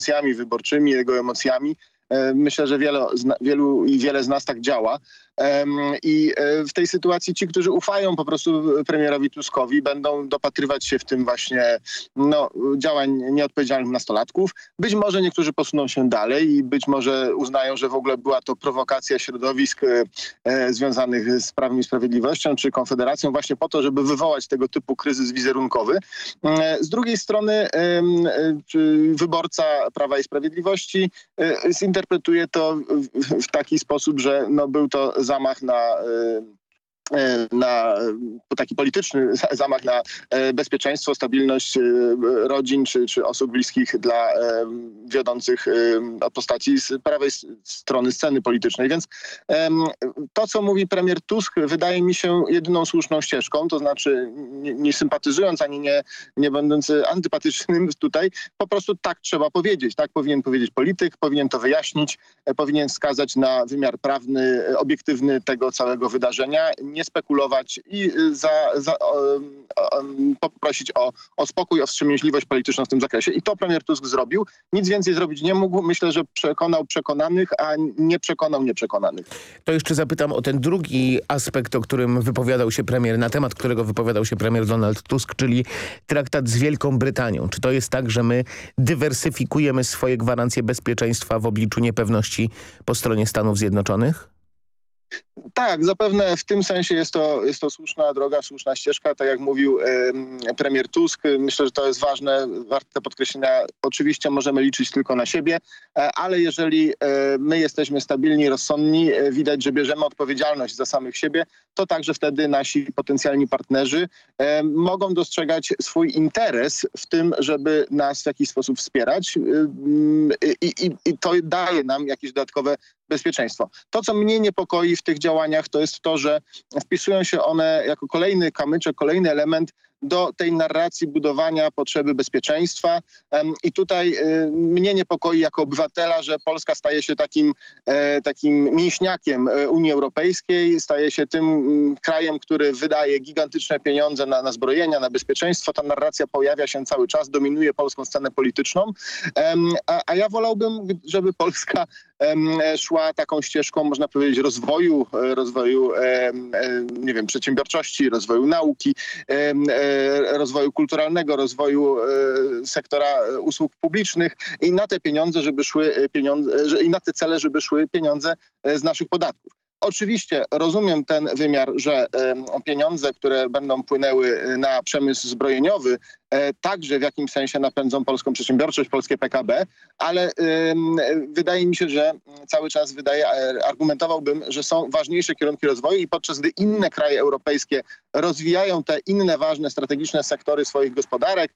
preferencjami wyborczymi, jego emocjami. Myślę, że wiele z nas tak działa. I w tej sytuacji ci, którzy ufają po prostu premierowi Tuskowi, będą dopatrywać się w tym właśnie działań nieodpowiedzialnych nastolatków. Być może niektórzy posuną się dalej i być może uznają, że w ogóle była to prowokacja środowisk związanych z Prawem i Sprawiedliwością czy Konfederacją właśnie po to, żeby wywołać tego typu kryzys wizerunkowy. Z drugiej strony wyborca Prawa i Sprawiedliwości zinterpretuje to w taki sposób, że był to zamach taki polityczny zamach na bezpieczeństwo, stabilność rodzin czy osób bliskich dla wiodących postaci z prawej strony sceny politycznej. Więc to, co mówi premier Tusk, wydaje mi się jedyną słuszną ścieżką, to znaczy nie sympatyzując ani nie będąc antypatycznym tutaj, po prostu tak trzeba powiedzieć. Tak powinien powiedzieć polityk, powinien to wyjaśnić, powinien wskazać na wymiar prawny, obiektywny tego całego wydarzenia, nie spekulować i poprosić o spokój, o wstrzemięźliwość polityczną w tym zakresie. I to premier Tusk zrobił. Nic więcej zrobić nie mógł. Myślę, że przekonał przekonanych, a nie przekonał nieprzekonanych. To jeszcze zapytam o ten drugi aspekt, o którym wypowiadał się premier, na temat którego wypowiadał się premier Donald Tusk, czyli traktat z Wielką Brytanią. Czy to jest tak, że my dywersyfikujemy swoje gwarancje bezpieczeństwa w obliczu niepewności po stronie Stanów Zjednoczonych? Tak, zapewne w tym sensie jest to słuszna droga, słuszna ścieżka. Tak jak mówił premier Tusk, myślę, że to jest ważne, warte podkreślenia. Oczywiście możemy liczyć tylko na siebie, ale jeżeli my jesteśmy stabilni, rozsądni, widać, że bierzemy odpowiedzialność za samych siebie, to także wtedy nasi potencjalni partnerzy mogą dostrzegać swój interes w tym, żeby nas w jakiś sposób wspierać i to daje nam jakieś dodatkowe bezpieczeństwo. To, co mnie niepokoi w tych działaniach, to jest to, że wpisują się one jako kolejny kamyczek, kolejny element do tej narracji budowania potrzeby bezpieczeństwa. I tutaj mnie niepokoi jako obywatela, że Polska staje się takim mięśniakiem Unii Europejskiej, staje się tym krajem, który wydaje gigantyczne pieniądze na zbrojenia, na bezpieczeństwo. Ta narracja pojawia się cały czas, dominuje polską scenę polityczną. A ja wolałbym, żeby Polska szła taką ścieżką, można powiedzieć, rozwoju, nie wiem, przedsiębiorczości, rozwoju nauki, rozwoju kulturalnego, rozwoju sektora usług publicznych i na te pieniądze, i na te cele, żeby szły pieniądze z naszych podatków. Oczywiście rozumiem ten wymiar, że pieniądze, które będą płynęły na przemysł zbrojeniowy, także w jakimś sensie napędzą polską przedsiębiorczość, polskie PKB, ale wydaje mi się, że cały czas argumentowałbym, że są ważniejsze kierunki rozwoju i podczas gdy inne kraje europejskie rozwijają te inne ważne strategiczne sektory swoich gospodarek,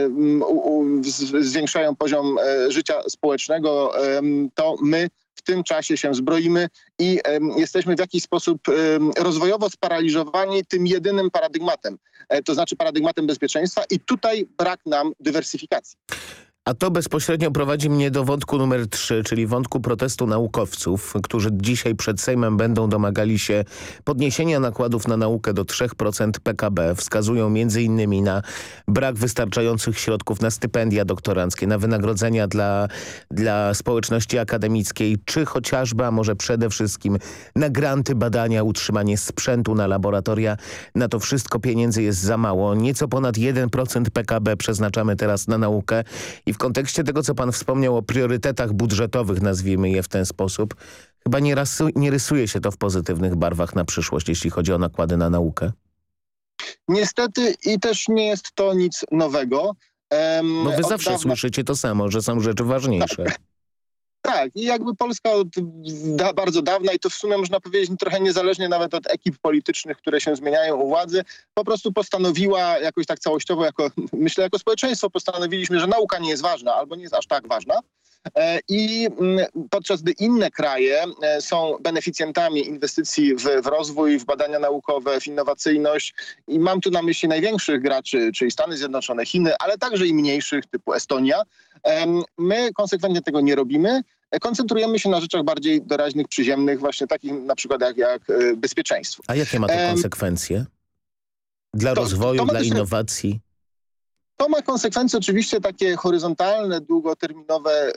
zwiększają poziom życia społecznego, to my w tym czasie się zbroimy i jesteśmy w jakiś sposób rozwojowo sparaliżowani tym jedynym paradygmatem, to znaczy paradygmatem bezpieczeństwa i tutaj brak nam dywersyfikacji. A to bezpośrednio prowadzi mnie do wątku numer 3, czyli wątku protestu naukowców, którzy dzisiaj przed Sejmem będą domagali się podniesienia nakładów na naukę do 3% PKB. Wskazują m.in. na brak wystarczających środków na stypendia doktoranckie, na wynagrodzenia dla społeczności akademickiej, czy chociażby, a może przede wszystkim na granty, badania, utrzymanie sprzętu na laboratoria. Na to wszystko pieniędzy jest za mało. Nieco ponad 1% PKB przeznaczamy teraz na naukę. I w kontekście tego, co pan wspomniał o priorytetach budżetowych, nazwijmy je w ten sposób, chyba nie rysuje się to w pozytywnych barwach na przyszłość, jeśli chodzi o nakłady na naukę. Niestety i też nie jest to nic nowego. No wy zawsze słyszycie to samo, że są rzeczy ważniejsze. Tak, i jakby Polska od bardzo dawna i to w sumie można powiedzieć trochę niezależnie nawet od ekip politycznych, które się zmieniają u władzy, po prostu postanowiła jakoś tak całościowo, myślę jako społeczeństwo postanowiliśmy, że nauka nie jest ważna albo nie jest aż tak ważna. I podczas gdy inne kraje są beneficjentami inwestycji w rozwój, w badania naukowe, w innowacyjność i mam tu na myśli największych graczy, czyli Stany Zjednoczone, Chiny, ale także i mniejszych typu Estonia, my konsekwentnie tego nie robimy. Koncentrujemy się na rzeczach bardziej doraźnych, przyziemnych, właśnie takich na przykład jak bezpieczeństwo. A jakie ma to konsekwencje? Dla rozwoju, dla innowacji? To ma konsekwencje oczywiście takie horyzontalne, długoterminowe